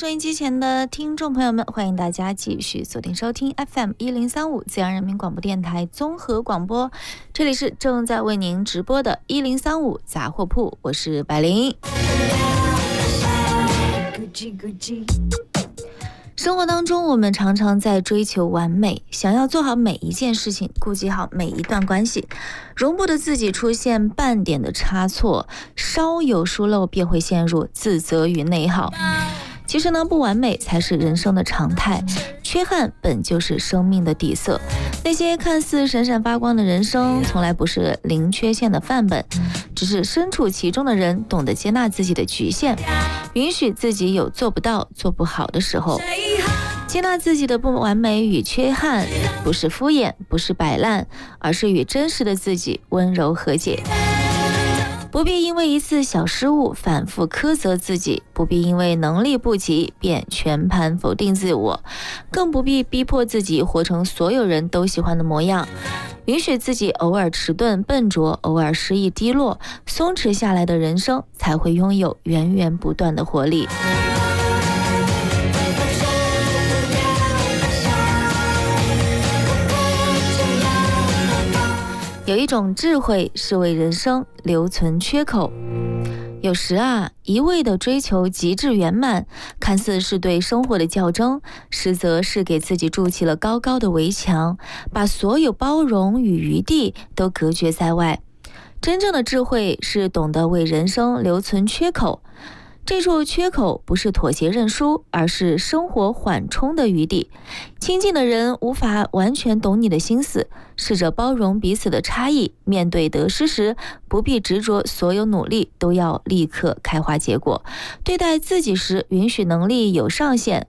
收音机前的听众朋友们，欢迎大家继续锁定收听 FM1035 自阳人民广播电台综合广播，这里是正在为您直播的1035杂货铺，我是百灵。生活当中，我们常常在追求完美，想要做好每一件事情，顾及好每一段关系，容不得自己出现半点的差错，稍有疏漏便会陷入自责与内耗。其实呢，不完美才是人生的常态，缺憾本就是生命的底色。那些看似闪闪发光的人生，从来不是零缺陷的范本，只是身处其中的人懂得接纳自己的局限，允许自己有做不到、做不好的时候。接纳自己的不完美与缺憾，不是敷衍，不是摆烂，而是与真实的自己温柔和解。不必因为一次小失误反复苛责自己，不必因为能力不及便全盘否定自我，更不必逼迫自己活成所有人都喜欢的模样。允许自己偶尔迟钝笨拙，偶尔失意低落，松弛下来的人生才会拥有源源不断的活力。有一种智慧是为人生留存缺口。有时一味的追求极致圆满，看似是对生活的较真，实则是给自己筑起了高高的围墙，把所有包容与余地都隔绝在外。真正的智慧是懂得为人生留存缺口，这处缺口不是妥协认输，而是生活缓冲的余地。亲近的人无法完全懂你的心思，试着包容彼此的差异，面对得失时不必执着所有努力都要立刻开花结果，对待自己时允许能力有上限，